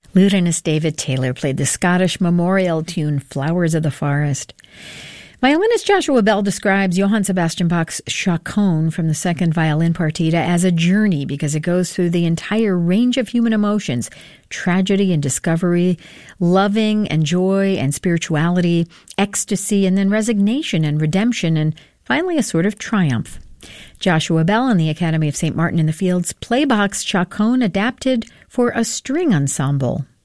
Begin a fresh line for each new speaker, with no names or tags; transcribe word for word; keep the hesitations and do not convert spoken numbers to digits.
Lutenist David Taylor played the Scottish memorial tune Flowers of the Forest. Violinist Joshua Bell describes Johann Sebastian Bach's Chaconne from the second violin partita as a journey because it goes through the entire range of human emotions, tragedy and discovery, loving and joy and spirituality, ecstasy, and then resignation and redemption, and finally a sort of triumph. Joshua Bell and the Academy of Saint Martin in the Fields play Bach's Chaconne adapted for a string ensemble.